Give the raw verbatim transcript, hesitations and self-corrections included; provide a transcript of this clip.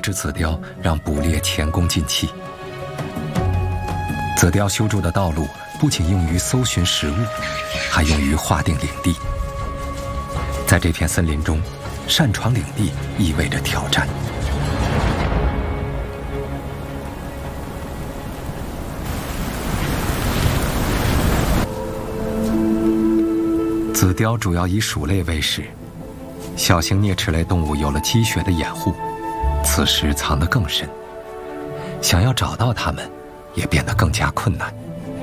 只紫貂让捕猎前功尽弃。紫貂修筑的道路不仅用于搜寻食物，还用于划定领地。在这片森林中，擅闯领地意味着挑战。紫貂主要以鼠类为食，小型啮齿类动物有了积雪的掩护，此时藏得更深，想要找到它们也变得更加困难。